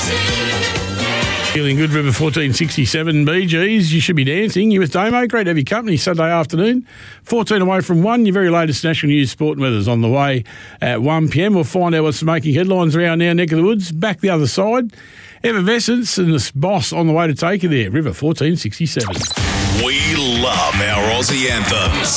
Feeling good, River 1467 BGs. You should be dancing. You with Damo. Great to have your company Sunday afternoon. 14 away from 1. Your very latest national news, sport and weather's on the way at 1 p.m. We'll find out what's making headlines around our neck of the woods. Back the other side. Effervescence and the boss on the way to take you there. River 1467. We love our Aussie anthems.